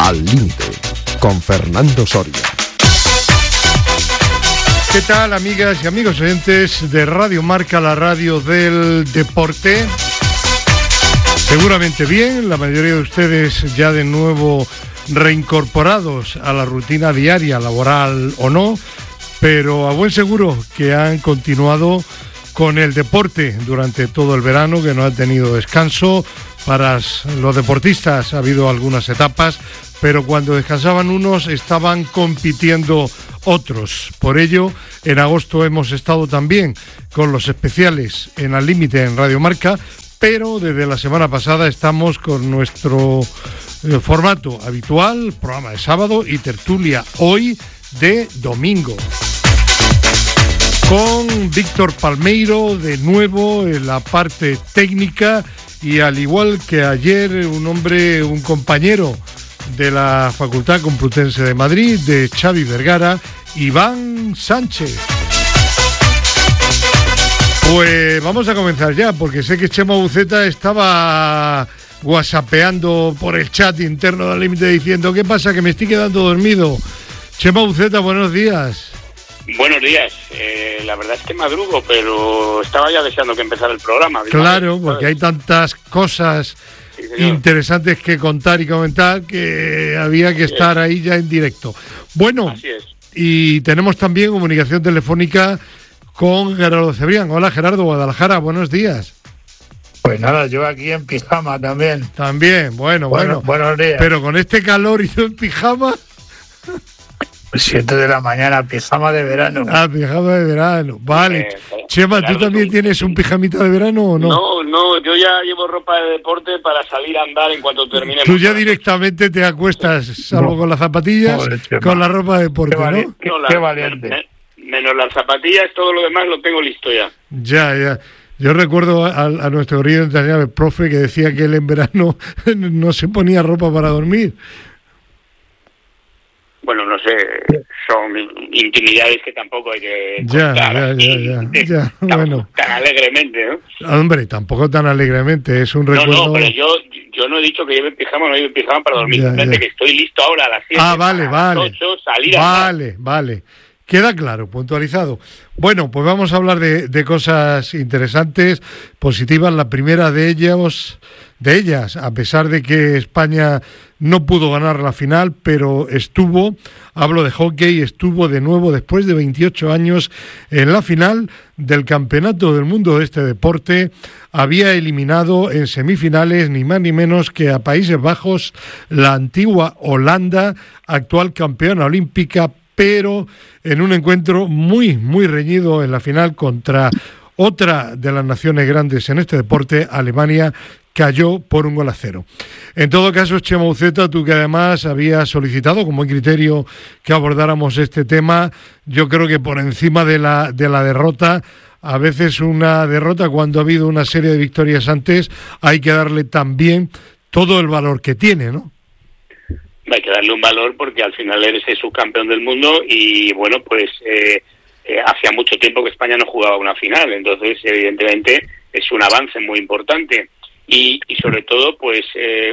Al Límite, con Fernando Soria. ¿Qué tal, amigas y amigos oyentes de Radio Marca, la radio del deporte? Seguramente bien, la mayoría de ustedes ya de nuevo reincorporados a la rutina diaria, laboral o no, pero a buen seguro que han continuado con el deporte durante todo el verano, que no ha tenido descanso. Para los deportistas ha habido algunas etapas, pero cuando descansaban unos estaban compitiendo otros. Por ello, en agosto hemos estado también con los especiales en Al Límite en Radio Marca, pero desde la semana pasada estamos con nuestro formato habitual, programa de sábado y tertulia hoy de domingo. Con Víctor Palmeiro de nuevo en la parte técnica y al igual que ayer un compañero de la Facultad Complutense de Madrid, de Xavi Vergara, Iván Sánchez. Pues vamos a comenzar ya, porque sé que Chema Buceta estaba whatsappeando por el chat interno del Límite diciendo: ¿qué pasa? Que me estoy quedando dormido. Chema Buceta, buenos días. Buenos días. La verdad es que madrugo, pero estaba ya deseando que empezara el programa. Claro, porque hay tantas cosas interesantes que contar y comentar que había que estar ahí ya en directo. Bueno, así es. Y tenemos también comunicación telefónica con Gerardo Cebrián. Hola, Gerardo, Guadalajara, buenos días. Pues nada, yo aquí en pijama también. También, bueno. Buenos días. Pero con este calor y yo en pijama... 7 de la mañana, pijama de verano. Ah, pijama de verano, vale. Chema, ¿tú también tienes un pijamita de verano o no? No, yo ya llevo ropa de deporte para salir a andar en cuanto terminemos. Tú ya directamente te acuestas, salvo con las zapatillas, con la ropa de deporte, ¿no? Qué valiente. Menos las zapatillas, todo lo demás lo tengo listo ya. Ya. Yo recuerdo a nuestro querido entrenador, el profe, que decía que él en verano no se ponía ropa para dormir. Bueno, no sé, son intimidades que tampoco hay que contar ya. Bueno. Tan alegremente, ¿no? Hombre, tampoco tan alegremente, es un recuerdo... No, pero yo no he dicho que lleve pijama, no lleve pijama para dormir, simplemente que estoy listo ahora a las 7, a las 8, salir a andar. Vale. Queda claro, puntualizado. Bueno, pues vamos a hablar de cosas interesantes, positivas. La primera de ellas, a pesar de que España no pudo ganar la final, pero hablo de hockey, estuvo de nuevo después de 28 años en la final del Campeonato del Mundo de este deporte. Había eliminado en semifinales ni más ni menos que a Países Bajos, la antigua Holanda, actual campeona olímpica, pero en un encuentro muy, muy reñido en la final contra otra de las naciones grandes en este deporte, Alemania, cayó por 1-0. En todo caso, Chema Buceta, tú que además habías solicitado con buen criterio que abordáramos este tema, yo creo que por encima de la derrota, a veces una derrota cuando ha habido una serie de victorias antes, hay que darle también todo el valor que tiene, ¿no? Hay que darle un valor porque al final eres el subcampeón del mundo y bueno, pues hacía mucho tiempo que España no jugaba una final, entonces evidentemente es un avance muy importante y sobre todo pues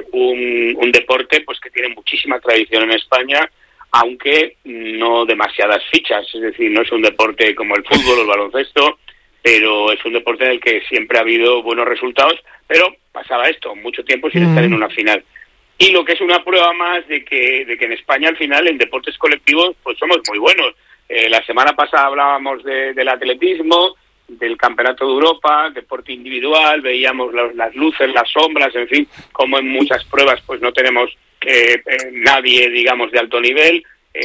un deporte pues que tiene muchísima tradición en España, aunque no demasiadas fichas, es decir, no es un deporte como el fútbol o el baloncesto, pero es un deporte en el que siempre ha habido buenos resultados, pero pasaba esto, mucho tiempo sin estar en una final. Y lo que es una prueba más de que en España al final en deportes colectivos pues somos muy buenos. La semana pasada hablábamos del atletismo, del Campeonato de Europa, deporte individual, veíamos las luces, las sombras, en fin, como en muchas pruebas pues no tenemos nadie, digamos, de alto nivel,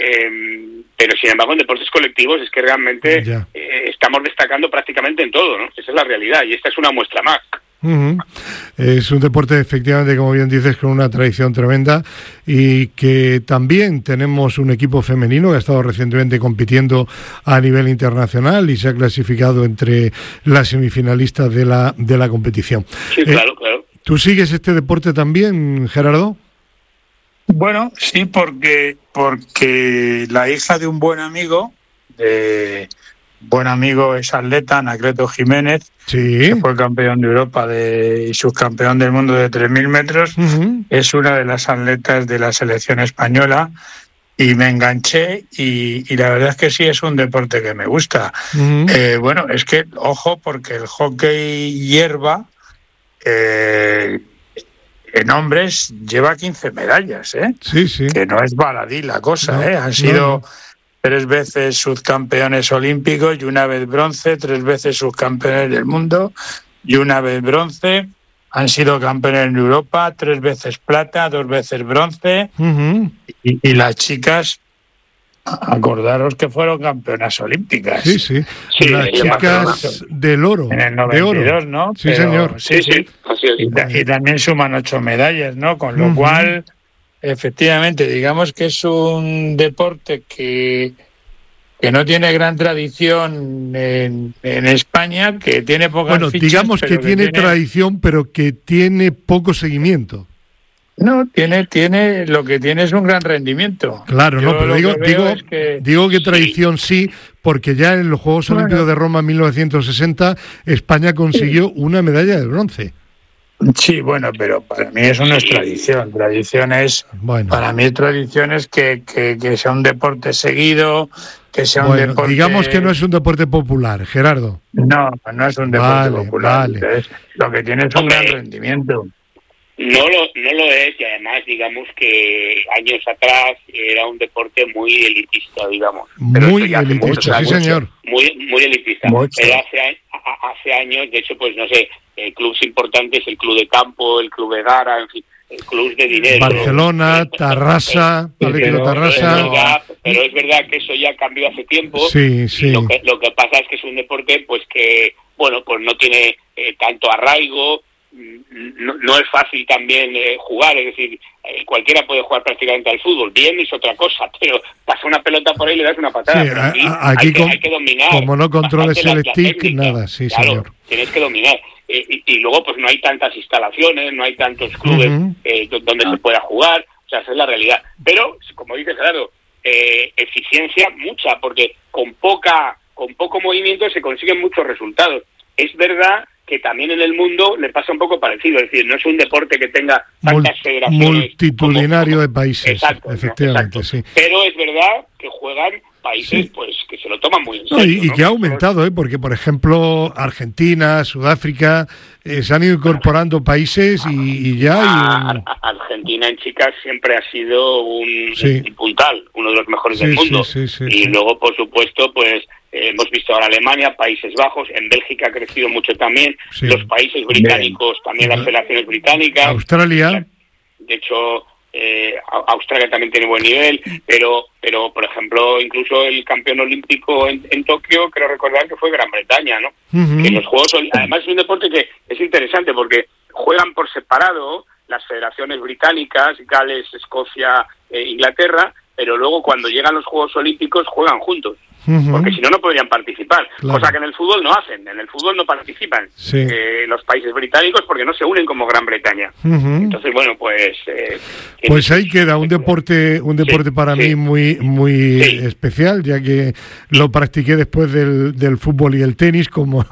pero sin embargo en deportes colectivos es que realmente estamos destacando prácticamente en todo, ¿no? Esa es la realidad y esta es una muestra más. Uh-huh. Es un deporte efectivamente, como bien dices, con una tradición tremenda y que también tenemos un equipo femenino que ha estado recientemente compitiendo a nivel internacional y se ha clasificado entre las semifinalistas de la competición. Sí, claro. ¿Tú sigues este deporte también, Gerardo? Bueno, sí, porque la hija de un buen amigo de buen amigo es atleta, Anacleto Jiménez, Sí. que fue campeón de Europa y subcampeón del mundo de 3.000 metros. Es una de las atletas de la selección española y me enganché y la verdad es que sí es un deporte que me gusta. Bueno, es que, ojo, porque el hockey hierba en hombres lleva 15 medallas, Sí, sí. que no es baladí la cosa, No, han sido... no. 3 veces subcampeones olímpicos y una vez bronce, 3 veces subcampeones del mundo y una vez bronce. Han sido campeones en Europa, 3 veces plata, 2 veces bronce. Y las chicas, acordaros que fueron campeonas olímpicas. Sí, sí. Sí, Las chicas del oro. En el de 92, oro. ¿no? Sí, señor. Sí, así es. Y también suman 8 medallas, ¿no? Con lo cual... Efectivamente, digamos que es un deporte que no tiene gran tradición en España, que tiene pocas Bueno, fichas, digamos pero que tiene tradición, pero que tiene poco seguimiento. No, tiene lo que tiene es un gran rendimiento. Claro, Yo no, pero digo que tradición sí, porque ya en los Juegos Olímpicos de Roma en 1960 España consiguió una medalla de bronce. Sí, bueno, pero para mí eso no es tradición. Tradición es, para mí tradición es que sea un deporte seguido, que sea un deporte... Digamos que no es un deporte popular, Gerardo. No es un deporte popular. Entonces, lo que tiene es un gran rendimiento. No lo es, y además digamos que años atrás era un deporte muy elitista, digamos. Muy elitista, sí señor. Muy elitista. Pero hace años, de hecho, pues no sé, clubes importantes, el Club de Campo, el Club de Gara, en fin, clubes de dinero. Barcelona, Tarrasa, Tarrasa. Pero es verdad que eso ya cambió hace tiempo. Sí, sí. Lo que pasa es que es un deporte pues que, bueno, pues no tiene tanto arraigo. No es fácil también jugar, es decir, cualquiera puede jugar prácticamente al fútbol, bien es otra cosa, pero pasa una pelota por ahí y le das una patada, sí, pero aquí hay que dominar. Como no controles el stick, técnica, nada, sí, claro, señor. Tienes que dominar. Y luego pues no hay tantas instalaciones, no hay tantos clubes donde se pueda jugar, o sea, esa es la realidad. Pero, como dice Gerardo, eficiencia mucha, porque con poco movimiento se consiguen muchos resultados. Es verdad que también en el mundo le pasa un poco parecido, es decir, no es un deporte que tenga tantas federaciones multitudinario de países, exacto, efectivamente, exacto. Sí. Pero es verdad que juegan países pues que se lo toman muy en serio. Y que ha aumentado, porque por ejemplo Argentina, Sudáfrica, se han ido incorporando países y ya... Argentina en chicas siempre ha sido un puntal, uno de los mejores del mundo. Y luego, por supuesto, pues hemos visto ahora Alemania, Países Bajos, en Bélgica ha crecido mucho también, los países británicos, también las federaciones británicas. Australia. De hecho, Australia también tiene buen nivel, pero por ejemplo, incluso el campeón olímpico en Tokio, creo recordar que fue Gran Bretaña, ¿no? Que en los Juegos, además es un deporte que es interesante porque juegan por separado las federaciones británicas, Gales, Escocia, Inglaterra, pero luego cuando llegan los Juegos Olímpicos juegan juntos. Porque si no, no podrían participar. Claro. Cosa que en el fútbol no hacen. En el fútbol no participan los países británicos porque no se unen como Gran Bretaña. Entonces, bueno, pues... pues ahí queda un deporte para mí muy especial, ya que lo practiqué después del fútbol y el tenis, como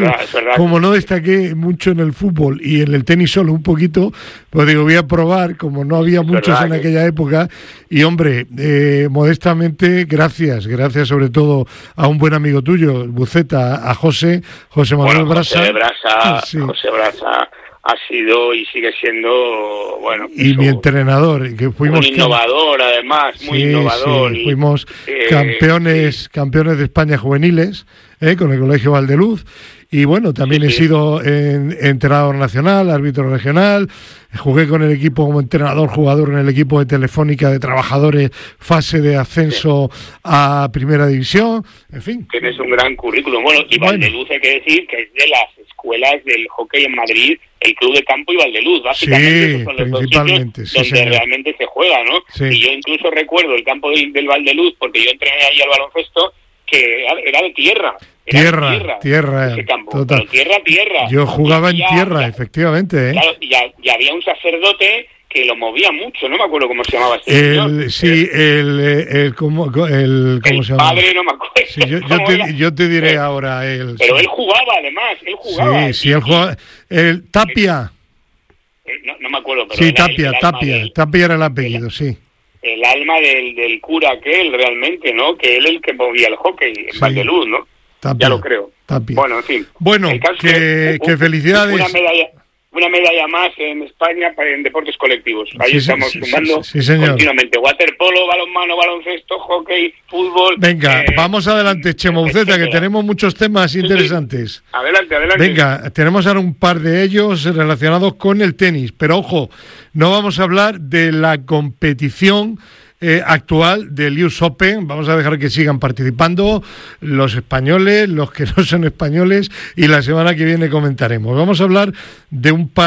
no destaqué mucho en el fútbol y en el tenis solo un poquito, pues digo, voy a probar, como no había muchos en aquella época. Y hombre, modestamente, gracias sobre todo a un buen amigo tuyo, Buceta, a José Manuel Brasa. José Brasa ha sido y sigue siendo, bueno... Y mi entrenador, que fuimos... Muy innovador, además, muy innovador. Sí, fuimos campeones de España juveniles, con el Colegio Valdeluz. Y bueno, también he sido entrenador nacional, árbitro regional, jugué con el equipo como jugador en el equipo de Telefónica de trabajadores, fase de ascenso a Primera División, en fin. Tienes un gran currículum. Bueno, y Valdeluz hay que decir que es de las escuelas del hockey en Madrid, el Club de Campo y Valdeluz, básicamente esos son los dos sitios donde realmente se juega, ¿no? Sí. Y yo incluso recuerdo el campo del Valdeluz, porque yo entrené ahí al baloncesto, que era de tierra. Tierra, ese campo. Total. Pero tierra. Yo jugaba en tierra, efectivamente. Claro, y había un sacerdote que lo movía mucho, no me acuerdo cómo se llamaba ese señor. Sí, ¿cómo se llama? Padre, no me acuerdo. Sí, yo te diré ahora. Pero él jugaba, además, él jugaba. Sí, él jugaba. Tapia. No me acuerdo, pero sí, Tapia era el apellido, sí. El alma del cura aquel, realmente, ¿no? Que él el que movía el hockey en Valdeluz, ¿no? Tapia, ya lo creo. Tapia. Bueno, en fin. Bueno, que felicidades. Una medalla más en España en deportes colectivos. Ahí estamos sumando continuamente. Waterpolo, balonmano, baloncesto, hockey, fútbol. Venga, vamos adelante, Chemo Uceta, que tenemos muchos temas interesantes. Adelante. Venga, tenemos ahora un par de ellos relacionados con el tenis, pero ojo, no vamos a hablar de la competición actual del US Open. Vamos a dejar que sigan participando los españoles, los que no son españoles, y la semana que viene comentaremos. Vamos a hablar de un par